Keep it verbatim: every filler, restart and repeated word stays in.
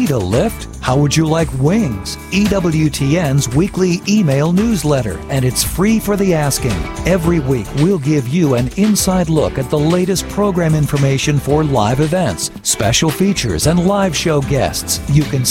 Need a lift? How would you like wings? E W T N's weekly email newsletter, and it's free for the asking. Every week, we'll give you an inside look at the latest program information for live events, special features, and live show guests. You can